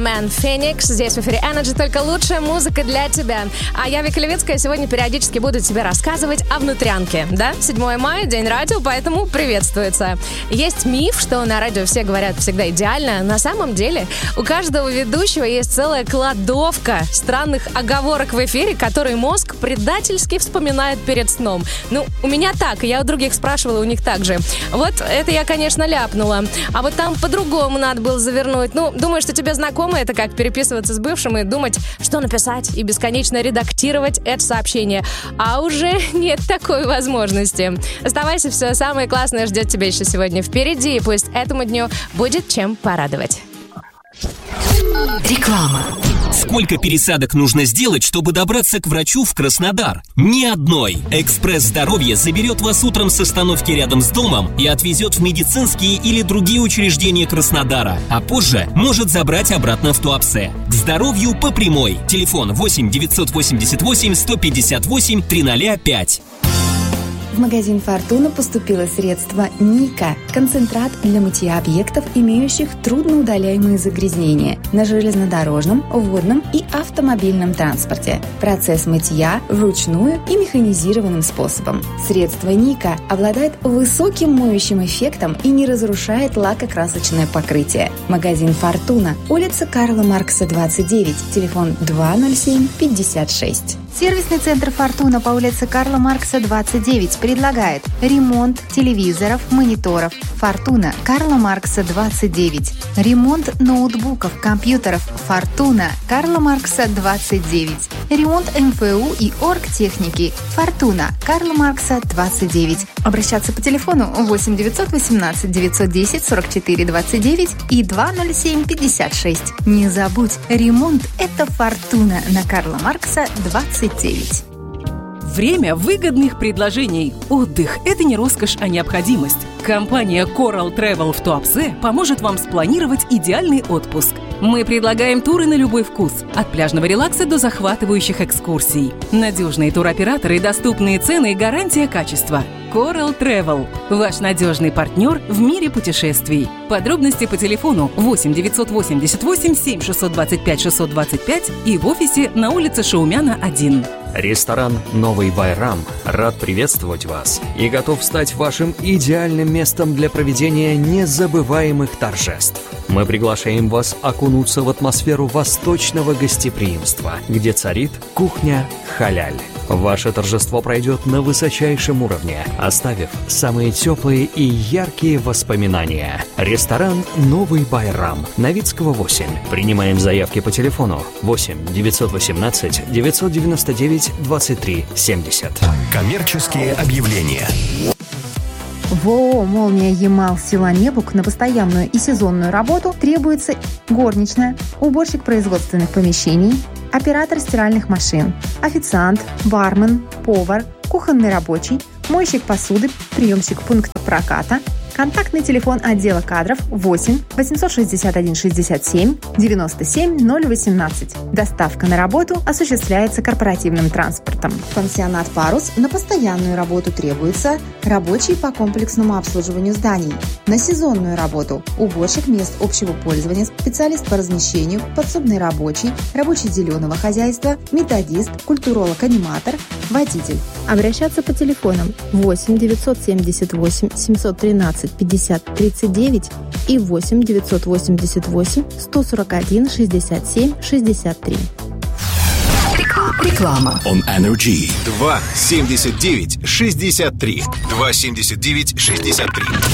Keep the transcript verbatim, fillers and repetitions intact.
Мэн Феникс. Здесь в эфире Energy, только лучшая музыка для тебя. А я, Вика Левицкая, сегодня периодически буду тебе рассказывать о внутрянке. Да? седьмое мая, день радио, поэтому приветствуется. Есть миф, что на радио все говорят всегда идеально. На самом деле у каждого ведущего есть целая кладовка странных оговорок в эфире, которые мозг предательски вспоминает перед сном. Ну, у меня так, я у других спрашивала, у них так же. Вот это я, конечно, ляпнула. А вот там по-другому надо было завернуть. Ну, думаю, что тебе знакомо это, как переписываться с бывшим и думать, что написать, и бесконечно редактировать это сообщение. А уже нет такой возможности. Оставайся, все самое классное ждет тебя еще сегодня впереди, и пусть этому дню будет чем порадовать. Реклама. Сколько пересадок нужно сделать, чтобы добраться к врачу в Краснодар? Ни одной. Экспресс здоровья заберет вас утром с остановки рядом с домом и отвезет в медицинские или другие учреждения Краснодара, а позже может забрать обратно в Туапсе. К здоровью по прямой. Телефон восемь девятьсот восемьдесят восемь сто пятьдесят восемь триста пять. В магазин «Фортуна» поступило средство «Ника» – концентрат для мытья объектов, имеющих трудноудаляемые загрязнения на железнодорожном, водном и автомобильном транспорте. Процесс мытья вручную и механизированным способом. Средство «Ника» обладает высоким моющим эффектом и не разрушает лакокрасочное покрытие. Магазин «Фортуна», улица Карла Маркса, двадцать девять, телефон два ноль семь пятьдесят шесть. Сервисный центр «Фортуна» по улице Карла Маркса, двадцать девять предлагает ремонт телевизоров, мониторов. «Фортуна», Карла Маркса, двадцать девять. Ремонт ноутбуков, компьютеров. «Фортуна», Карла Маркса, двадцать девять. Ремонт эм эф у и оргтехники. «Фортуна», Карла Маркса, двадцать девять. Обращаться по телефону восемь девятьсот восемнадцать девятьсот десять сорок четыре двадцать девять и два ноль семь пятьдесят шесть. Не забудь, ремонт – это «Фортуна» на Карла Маркса, двадцать девять. Время выгодных предложений. Отдых – это не роскошь, а необходимость. Компания Coral Travel в Туапсе поможет вам спланировать идеальный отпуск. Мы предлагаем туры на любой вкус, от пляжного релакса до захватывающих экскурсий. Надежные туроператоры, доступные цены и гарантия качества. Coral Travel – ваш надежный партнер в мире путешествий. Подробности по телефону восемь девятьсот восемьдесят восемь семь шестьсот двадцать пять шестьсот двадцать пять и в офисе на улице Шаумяна, один. Ресторан «Новый Байрам» рад приветствовать вас и готов стать вашим идеальным местом для проведения незабываемых торжеств. Мы приглашаем вас окунуться в атмосферу восточного гостеприимства, где царит кухня халяль. Ваше торжество пройдет на высочайшем уровне, оставив самые теплые и яркие воспоминания. Ресторан «Новый Байрам», Новицкого, восемь. Принимаем заявки по телефону восемь девятьсот восемнадцать девятьсот девяносто девять двадцать три семьдесят. Коммерческие объявления. В ООО «Молния Ямал» села Небук на постоянную и сезонную работу требуется горничная, уборщик производственных помещений, оператор стиральных машин, официант, бармен, повар, кухонный рабочий, мойщик посуды, приемщик пункта проката. Контактный телефон отдела кадров восемь восемьсот шестьдесят один шестьдесят семь девяносто семь ноль восемнадцать. Доставка на работу осуществляется корпоративным транспортом. Пансионат «Парус» на постоянную работу требуется рабочий по комплексному обслуживанию зданий. На сезонную работу уборщик мест общего пользования, специалист по размещению, подсобный рабочий, рабочий зеленого хозяйства, методист, культуролог-аниматор, водитель. Обращаться по телефонам восемь девятьсот семьдесят восемь семьсот тринадцать пятьдесят тридцать девять и восемь девятьсот восемьдесят восемь сто сорок один шестьдесят семь шестьдесят три. Реклама. On Energy. два семьдесят девять шестьдесят три. два семьдесят девять шестьдесят три.